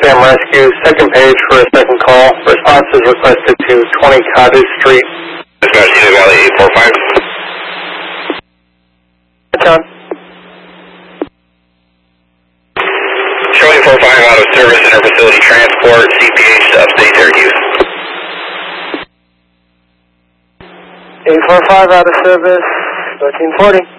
Sam Rescue, second page for a second call. Response is requested to 20 Cottage Street. Dispatch Cedar Valley 845. John. Showing 845 out of service, interfacility transport, CPH to upstate Syracuse. 845 out of service, 1340.